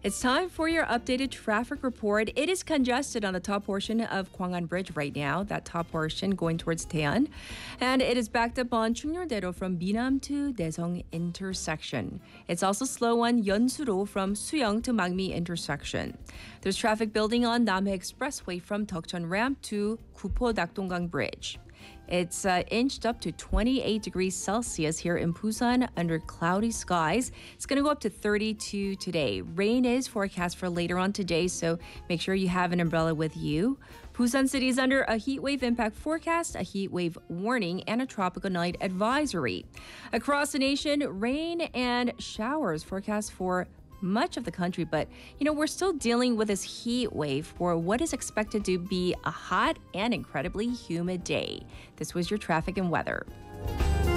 It's time for your updated traffic report. It is congested on the top portion of Gwangan Bridge right now, that top portion going towards Daean. And it is backed up on Chungnyeoldaero from Minam to Daesung intersection. It's also slow on Yeonsu-ro from Suyong to Mangmi intersection. There's traffic building on Namhae Expressway from Deokjeon ramp to Gupo-Nakdonggang Bridge. It's inched up to 28 degrees Celsius here in Busan under cloudy skies. It's going to go up to 32 today. Rain is forecast for later on today, so make sure you have an umbrella with you. Busan City is under a heat wave impact forecast, a heat wave warning, and a tropical night advisory. Across the nation, rain and showers forecast for much of the country, but we're still dealing with this heat wave for what is expected to be a hot and incredibly humid day. This was your traffic and weather.